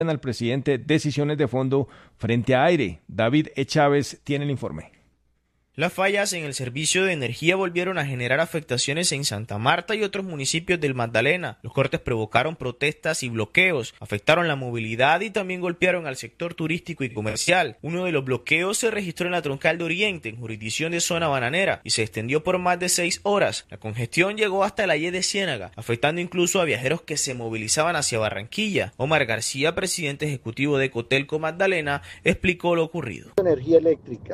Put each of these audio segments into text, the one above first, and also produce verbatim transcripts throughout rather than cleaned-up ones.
al presidente decisiones de fondo frente a Aire. David E. Chávez tiene el informe. Las fallas en el servicio de energía volvieron a generar afectaciones en Santa Marta y otros municipios del Magdalena. Los cortes provocaron protestas y bloqueos, afectaron la movilidad y también golpearon al sector turístico y comercial. Uno de los bloqueos se registró en la Troncal de Oriente, en jurisdicción de Zona Bananera, y se extendió por más de seis horas. La congestión llegó hasta la Y de Ciénaga, afectando incluso a viajeros que se movilizaban hacia Barranquilla. Omar García, presidente ejecutivo de Cotelco Magdalena, explicó lo ocurrido. Energía eléctrica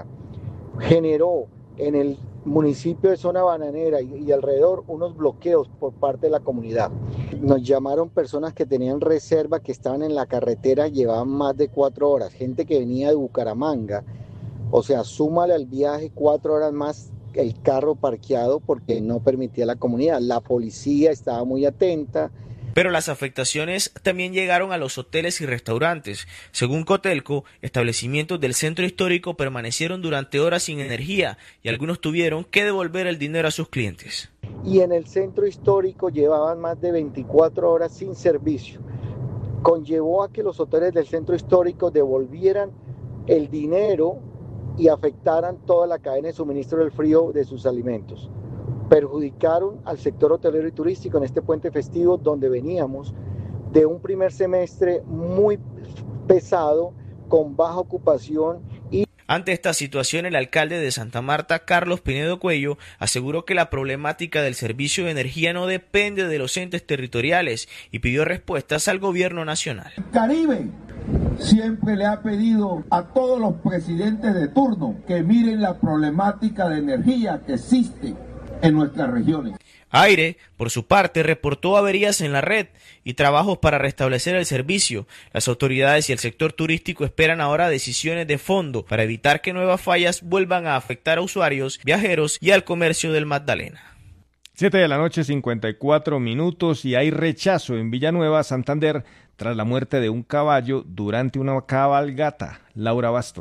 generó en el municipio de Zona Bananera y, y alrededor unos bloqueos por parte de la comunidad. Nos llamaron personas que tenían reserva, que estaban en la carretera, llevaban más de cuatro horas, gente que venía de Bucaramanga, o sea, súmale al viaje cuatro horas más el carro parqueado porque no permitía la comunidad. La policía estaba muy atenta. Pero las afectaciones también llegaron a los hoteles y restaurantes. Según Cotelco, establecimientos del centro histórico permanecieron durante horas sin energía y algunos tuvieron que devolver el dinero a sus clientes. Y en el centro histórico llevaban más de veinticuatro horas sin servicio. Conllevó a que los hoteles del centro histórico devolvieran el dinero y afectaran toda la cadena de suministro del frío de sus alimentos. Perjudicaron al sector hotelero y turístico en este puente festivo, donde veníamos de un primer semestre muy pesado, con baja ocupación. Y ante esta situación, el alcalde de Santa Marta, Carlos Pinedo Cuello, aseguró que la problemática del servicio de energía no depende de los entes territoriales y pidió respuestas al gobierno nacional. El Caribe siempre le ha pedido a todos los presidentes de turno que miren la problemática de energía que existe en nuestras regiones. Aire, por su parte, reportó averías en la red y trabajos para restablecer el servicio. Las autoridades y el sector turístico esperan ahora decisiones de fondo para evitar que nuevas fallas vuelvan a afectar a usuarios, viajeros y al comercio del Magdalena. Siete de la noche, cincuenta y cuatro minutos, y hay rechazo en Villanueva, Santander, tras la muerte de un caballo durante una cabalgata. Laura Basto.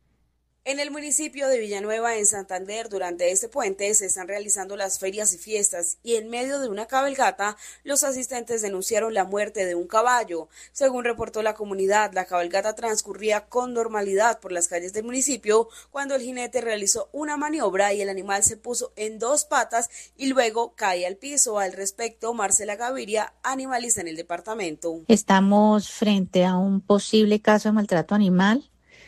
En el municipio de Villanueva, en Santander, durante este puente se están realizando las ferias y fiestas y en medio de una cabalgata, los asistentes denunciaron la muerte de un caballo. Según reportó la comunidad, la cabalgata transcurría con normalidad por las calles del municipio cuando el jinete realizó una maniobra y el animal se puso en dos patas y luego cae al piso. Al respecto, Marcela Gaviria, animalista en el departamento. Estamos frente a un posible caso de maltrato animal.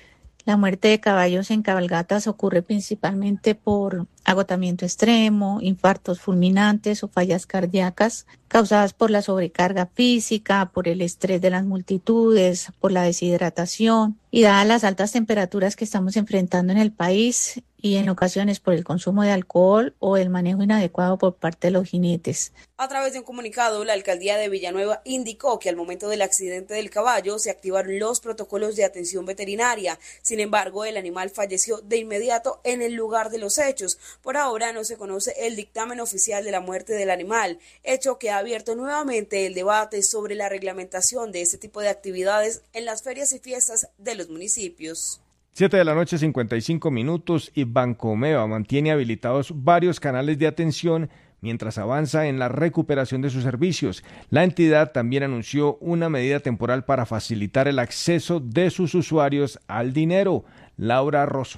La muerte de caballos en cabalgatas ocurre principalmente por agotamiento extremo, infartos fulminantes o fallas cardíacas causadas por la sobrecarga física, por el estrés de las multitudes, por la deshidratación y dadas las altas temperaturas que estamos enfrentando en el país y en ocasiones por el consumo de alcohol o el manejo inadecuado por parte de los jinetes. A través de un comunicado, la alcaldía de Villanueva indicó que al momento del accidente del caballo se activaron los protocolos de atención veterinaria. Sin embargo, el animal falleció de inmediato en el lugar de los hechos. Por ahora no se conoce el dictamen oficial de la muerte del animal, hecho que ha abierto nuevamente el debate sobre la reglamentación de este tipo de actividades en las ferias y fiestas de los municipios. Siete de la noche, cincuenta y cinco minutos, y Bancomeva mantiene habilitados varios canales de atención mientras avanza en la recuperación de sus servicios. La entidad también anunció una medida temporal para facilitar el acceso de sus usuarios al dinero. Laura Rosso.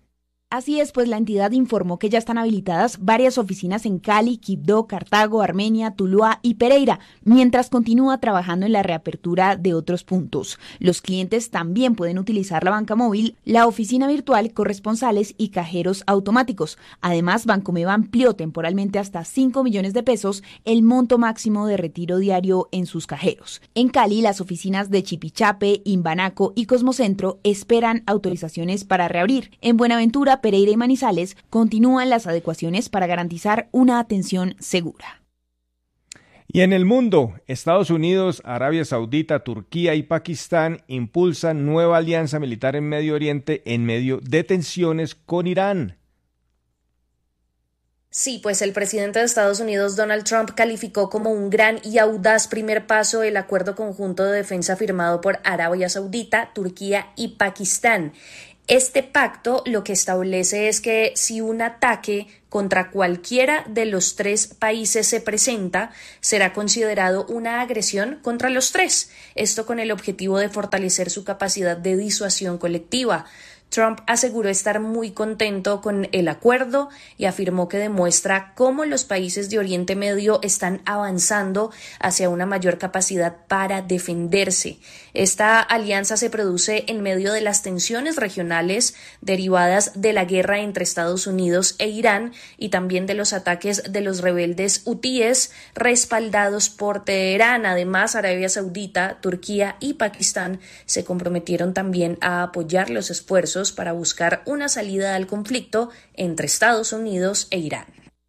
Así es, pues la entidad informó que ya están habilitadas varias oficinas en Cali, Quibdó, Cartago, Armenia, Tuluá y Pereira, mientras continúa trabajando en la reapertura de otros puntos. Los clientes también pueden utilizar la banca móvil, la oficina virtual, corresponsales y cajeros automáticos. Además, Bancomeva amplió temporalmente hasta cinco millones de pesos el monto máximo de retiro diario en sus cajeros. En Cali, las oficinas de Chipichape, Imbanaco y Cosmocentro esperan autorizaciones para reabrir. En Buenaventura, Pereira y Manizales continúan las adecuaciones para garantizar una atención segura. Y en el mundo, Estados Unidos, Arabia Saudita, Turquía y Pakistán impulsan nueva alianza militar en Medio Oriente en medio de tensiones con Irán. Sí, pues el presidente de Estados Unidos, Donald Trump, calificó como un gran y audaz primer paso el acuerdo conjunto de defensa firmado por Arabia Saudita, Turquía y Pakistán. Este pacto lo que establece es que si un ataque contra cualquiera de los tres países se presenta, será considerado una agresión contra los tres, esto con el objetivo de fortalecer su capacidad de disuasión colectiva. Trump aseguró estar muy contento con el acuerdo y afirmó que demuestra cómo los países de Oriente Medio están avanzando hacia una mayor capacidad para defenderse. Esta alianza se produce en medio de las tensiones regionales derivadas de la guerra entre Estados Unidos e Irán y también de los ataques de los rebeldes hutíes respaldados por Teherán. Además, Arabia Saudita, Turquía y Pakistán se comprometieron también a apoyar los esfuerzos para buscar una salida al conflicto entre Estados Unidos e Irán.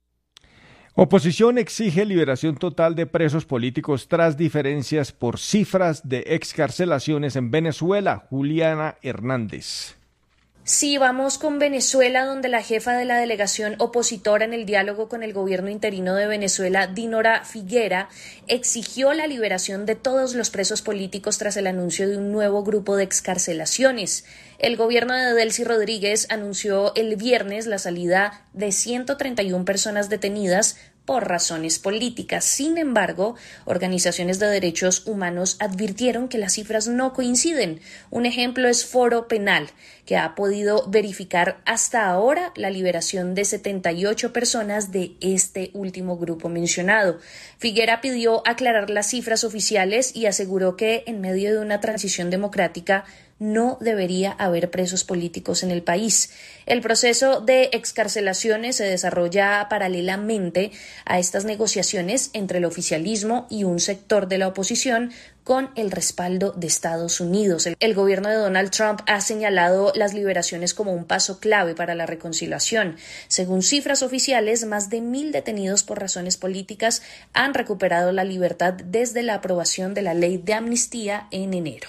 Oposición exige liberación total de presos políticos tras diferencias por cifras de excarcelaciones en Venezuela. Juliana Hernández. Sí, vamos con Venezuela, donde la jefa de la delegación opositora en el diálogo con el gobierno interino de Venezuela, Dinora Figuera, exigió la liberación de todos los presos políticos tras el anuncio de un nuevo grupo de excarcelaciones. El gobierno de Delcy Rodríguez anunció el viernes la salida de ciento treinta y una personas detenidas por razones políticas. Sin embargo, organizaciones de derechos humanos advirtieron que las cifras no coinciden. Un ejemplo es Foro Penal, que ha podido verificar hasta ahora la liberación de setenta y ocho personas de este último grupo mencionado. Figuera pidió aclarar las cifras oficiales y aseguró que en medio de una transición democrática no debería haber presos políticos en el país. El proceso de excarcelaciones se desarrolla paralelamente a estas negociaciones entre el oficialismo y un sector de la oposición con el respaldo de Estados Unidos. El, el gobierno de Donald Trump ha señalado las liberaciones como un paso clave para la reconciliación. Según cifras oficiales, más de mil detenidos por razones políticas han recuperado la libertad desde la aprobación de la ley de amnistía en enero.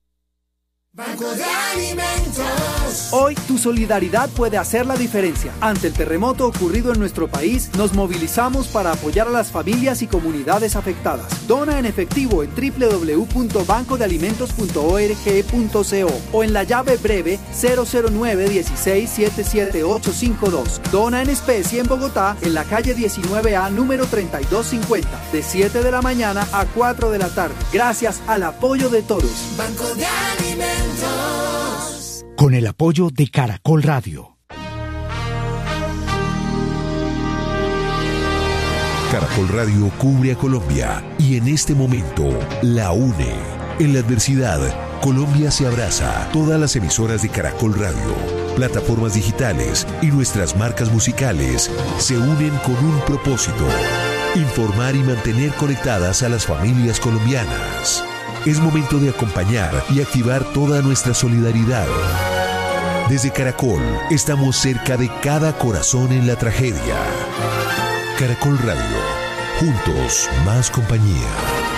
Banco de Alimentos. Hoy tu solidaridad puede hacer la diferencia. Ante el terremoto ocurrido en nuestro país, nos movilizamos para apoyar a las familias y comunidades afectadas. Dona en efectivo en doble u doble u doble u punto banco de alimentos punto org punto co o en la llave breve cero cero nueve dieciséis setenta y siete ochocientos cincuenta y dos. Dona en especie en Bogotá, en la calle diecinueve A, número treinta y dos cincuenta, de siete de la mañana a cuatro de la tarde. Gracias al apoyo de todos. Banco de Alimentos. Con el apoyo de Caracol Radio. Caracol Radio cubre a Colombia y en este momento la une. En la adversidad, Colombia se abraza. Todas las emisoras de Caracol Radio, plataformas digitales y nuestras marcas musicales se unen con un propósito: informar y mantener conectadas a las familias colombianas. Es momento de acompañar y activar toda nuestra solidaridad. Desde Caracol, estamos cerca de cada corazón en la tragedia. Caracol Radio, juntos, más compañía.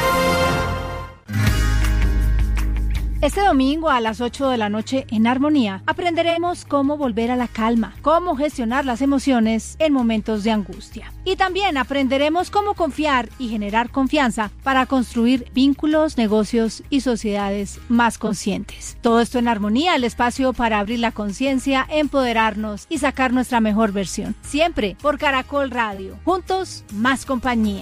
Este domingo a las ocho de la noche en Armonía aprenderemos cómo volver a la calma, cómo gestionar las emociones en momentos de angustia. Y también aprenderemos cómo confiar y generar confianza para construir vínculos, negocios y sociedades más conscientes. Todo esto en Armonía, el espacio para abrir la conciencia, empoderarnos y sacar nuestra mejor versión. Siempre por Caracol Radio. Juntos, más compañía.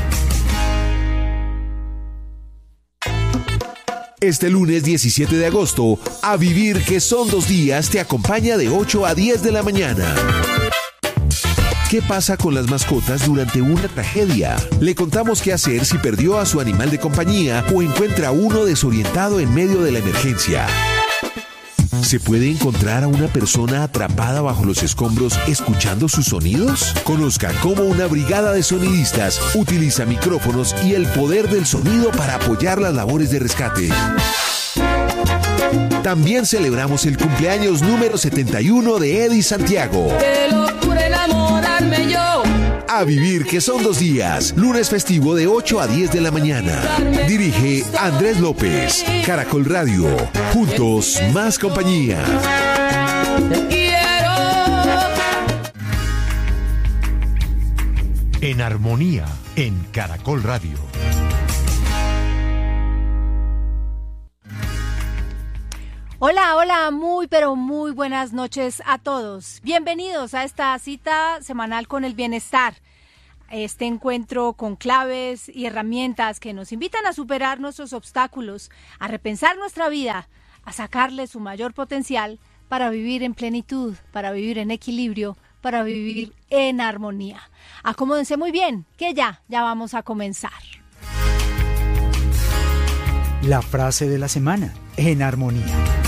Este lunes diecisiete de agosto, A Vivir que son dos días te acompaña de ocho a diez de la mañana. ¿Qué pasa con las mascotas durante una tragedia? Le contamos qué hacer si perdió a su animal de compañía o encuentra a uno desorientado en medio de la emergencia. ¿Se puede encontrar a una persona atrapada bajo los escombros escuchando sus sonidos? Conozca cómo una brigada de sonidistas utiliza micrófonos y el poder del sonido para apoyar las labores de rescate. También celebramos el cumpleaños número setenta y uno de Eddie Santiago. Qué locura enamorarme yo. A Vivir que son dos días, lunes festivo de ocho a diez de la mañana. Dirige Andrés López. Caracol Radio, juntos, más compañía. En Armonía, en Caracol Radio. Hola, hola, muy pero muy buenas noches a todos. Bienvenidos a esta cita semanal con el bienestar. Este encuentro con claves y herramientas que nos invitan a superar nuestros obstáculos, a repensar nuestra vida, a sacarle su mayor potencial para vivir en plenitud, para vivir en equilibrio, para vivir en armonía. Acomódense muy bien, que ya, ya vamos a comenzar. La frase de la semana, en armonía.